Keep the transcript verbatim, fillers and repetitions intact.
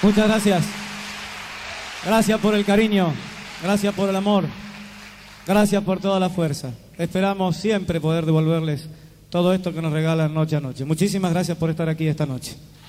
Muchas gracias. Gracias por el cariño, gracias por el amor, gracias por toda la fuerza. Esperamos siempre poder devolverles todo esto que nos regalan noche a noche. Muchísimas gracias por estar aquí esta noche.